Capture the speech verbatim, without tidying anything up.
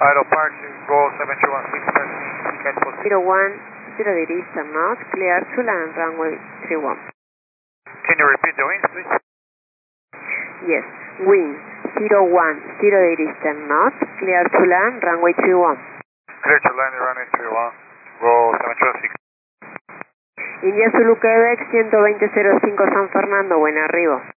Aeropark, go seven two one six, ticket for zero one, zero degrees and north, clear to land, runway three one. Can you repeat the winds, please? Yes, wind zero one, zero degrees and north, clear to land, runway three one. Clear to land, runway three one, go seven two one six. India Zulu Quebec ciento veinte cero cinco San Fernando, buen arribo.